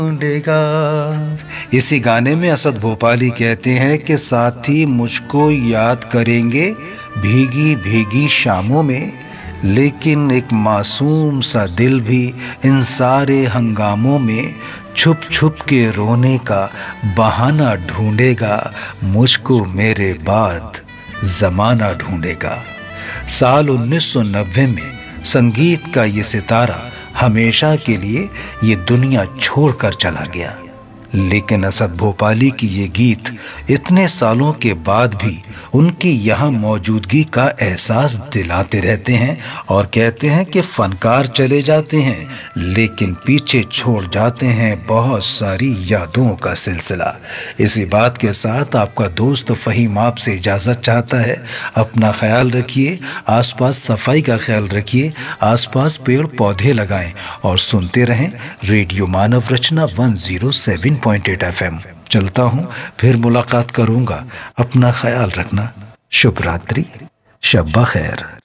ढूंढेगा। इसी गाने में असद भोपाली कहते हैं कि साथी मुझको याद करेंगे भीगी भीगी शामों में, लेकिन एक मासूम सा दिल भी इन सारे हंगामों में छुप छुप के रोने का बहाना ढूंढेगा। मुझको मेरे बाद जमाना ढूंढेगा। साल 1990 में संगीत का ये सितारा हमेशा के लिए ये दुनिया छोड़कर चला गया, लेकिन असद भोपाली की ये गीत इतने सालों के बाद भी उनकी यहाँ मौजूदगी का एहसास दिलाते रहते हैं और कहते हैं कि फनकार चले जाते हैं लेकिन पीछे छोड़ जाते हैं बहुत सारी यादों का सिलसिला। इसी बात के साथ आपका दोस्त फ़हीम आपसे इजाज़त चाहता है। अपना ख्याल रखिए, आसपास सफाई का ख्याल रखिए, आसपास पेड़ पौधे लगाएं और सुनते रहें रेडियो मानव रचना 107.8 FM। चलता हूँ, फिर मुलाकात करूँगा। अपना ख्याल रखना। शुभ रात्रि, शब बखैर।